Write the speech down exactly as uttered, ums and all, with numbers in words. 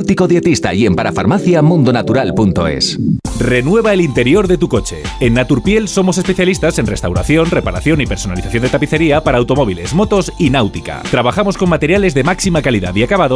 farmacéutico dietista y en parafarmacia mundonatural punto es. Renueva el interior de tu coche. En Naturpiel somos especialistas en restauración, reparación y personalización de tapicería para automóviles, motos y náutica. Trabajamos con materiales de máxima calidad y acabado